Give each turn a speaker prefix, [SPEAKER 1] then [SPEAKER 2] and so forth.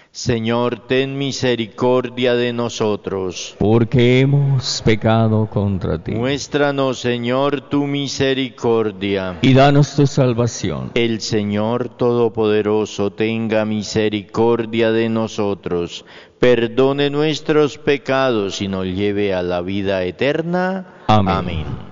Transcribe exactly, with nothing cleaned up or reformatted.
[SPEAKER 1] Señor, ten misericordia de nosotros.
[SPEAKER 2] Porque hemos pecado contra ti.
[SPEAKER 1] Muéstranos, Señor, tu misericordia.
[SPEAKER 2] Y danos tu salvación.
[SPEAKER 1] El Señor Todopoderoso tenga misericordia de nosotros, perdone nuestros pecados y nos lleve a la vida eterna.
[SPEAKER 2] Amén.
[SPEAKER 1] Amén.